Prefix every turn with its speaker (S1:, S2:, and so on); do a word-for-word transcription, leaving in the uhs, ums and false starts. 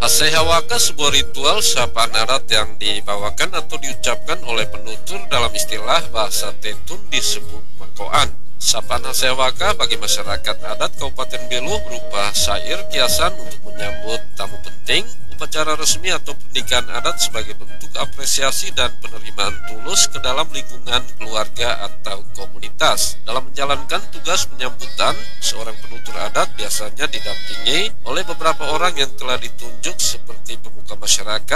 S1: Hasehawaka sebuah ritual sapaan adat yang dibawakan atau diucapkan oleh penutur dalam istilah bahasa Tetun disebut makoan. Sapaan Hasehawaka bagi masyarakat adat Kabupaten Belu berupa syair kiasan untuk menyambut tamu penting, upacara resmi atau pernikahan adat sebagai bentuk apresiasi dan penerimaan tulus ke dalam lingkungan keluarga atau komunitas. Dalam menjalankan tugas penyambutan, seorang penutur adat biasanya didampingi oleh beberapa orang yang telah ditunjuk seperti pemuka masyarakat,